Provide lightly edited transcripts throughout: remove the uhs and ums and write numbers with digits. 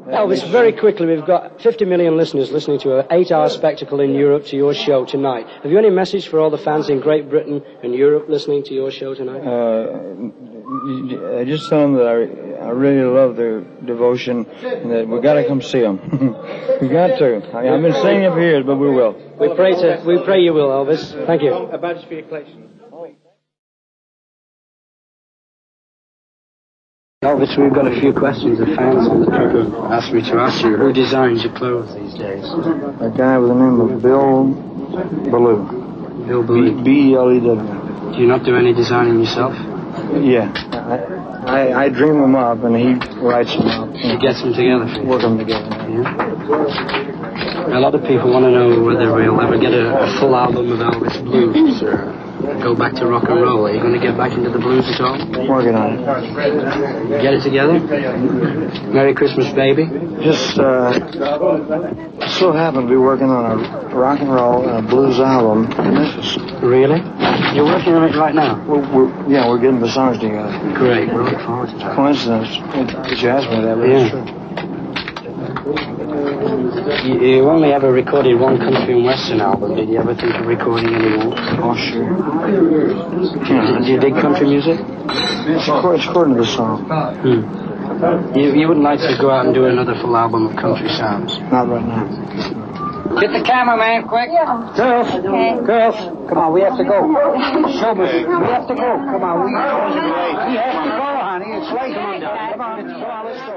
Elvis, very quickly, we've got 50 million listeners listening to an 8-hour spectacle in Europe to your show tonight. Have you any message for all the fans in Great Britain and Europe listening to your show tonight? I just tell them that I really love their devotion and that we got to come see them. We got to. I've been saying it for years, but we will. We pray you will, Elvis. Thank you. A badge for your collection. Elvis, we've got a few questions of fans on the program asked me to ask you. Who designs your clothes these days? A guy with the name of Bill Belew. Bill Belew. B-E-L-E-W. Do you not do any designing yourself? Yeah. I dream them up, and he writes them up. He gets them together for you? Work them together. Yeah. A lot of people want to know whether we'll ever get a full album of Elvis blues or go back to rock and roll. Are you going to get back into the blues at all? Working on it. Get it together? Merry Christmas, baby. Just so happened to be working on a rock and roll and a blues album in Memphis. Really? You're working on it right now? We're getting the songs together. Great. We'll look forward to that. Coincidence that you asked me that, but it's true. You only ever recorded one country and western album. Did you ever think of recording any more? Oh, sure. Do you dig country music? It's according to the song. You wouldn't like to go out and do another full album of country sounds? Not right now. Get the cameraman, quick. Yeah. Girls, girls, come on, we have to go. Show me. We have to go. Come on, we have to go, honey. It's late. Come on, let's go.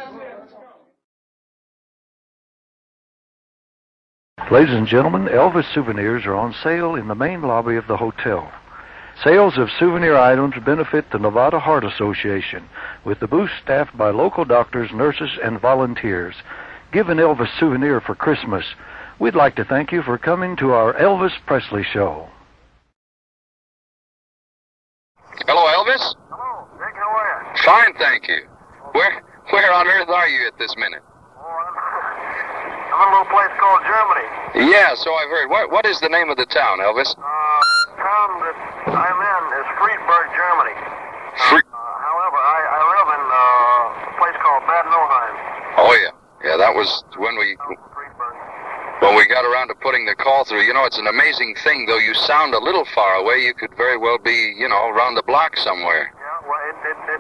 Ladies and gentlemen, Elvis souvenirs are on sale in the main lobby of the hotel. Sales of souvenir items benefit the Nevada Heart Association, with the booth staffed by local doctors, nurses, and volunteers. Give an Elvis souvenir for Christmas. We'd like to thank you for coming to our Elvis Presley Show. Hello, Elvis? Hello, Dick, how are you? Fine, thank you. Where on earth are you at this minute? I'm in a little place called Germany. Yeah, so I've heard. What is the name of the town, Elvis? The town that I'm in is Friedberg, Germany. However, I live in a place called Bad Nauheim. Oh, yeah. Yeah, that was when we got around to putting the call through. You know, it's an amazing thing. Though you sound a little far away, you could very well be, around the block somewhere. Yeah, well, it